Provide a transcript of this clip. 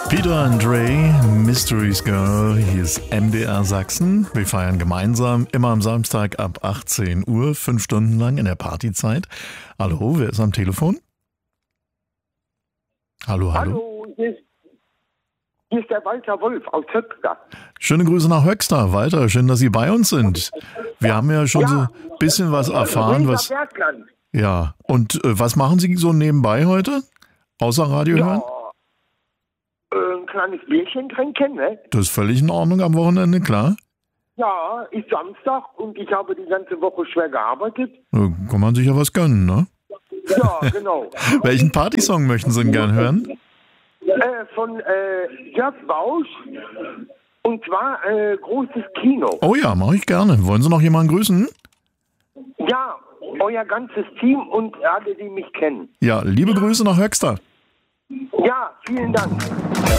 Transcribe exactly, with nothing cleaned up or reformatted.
Peter and Ray, Mysteries Girl, hier ist M D R Sachsen. Wir feiern gemeinsam immer am Samstag ab achtzehn Uhr, fünf Stunden lang in der Partyzeit. Hallo, wer ist am Telefon? Hallo, hallo. Hallo, hier ist, hier ist der Walter Wolf aus Höxter. Schöne Grüße nach Höxter, Walter. Schön, dass Sie bei uns sind. Wir haben ja schon Ja. so ein bisschen was erfahren. Weser Was, Bergland. ja, und äh, was machen Sie so nebenbei heute? Außer Radio hören? Äh, ein kleines Bierchen trinken, ne? Das ist völlig in Ordnung am Wochenende, klar. Ja, ist Samstag und ich habe die ganze Woche schwer gearbeitet. Da kann man sich ja was gönnen, ne? Ja, genau. Welchen Partysong möchten Sie denn gern hören? äh, von äh, Jörg Bausch und zwar äh, Großes Kino. Oh ja, mache ich gerne. Wollen Sie noch jemanden grüßen? Ja, euer ganzes Team und alle, die mich kennen. Ja, liebe Grüße nach Höxter. Ja, vielen Dank.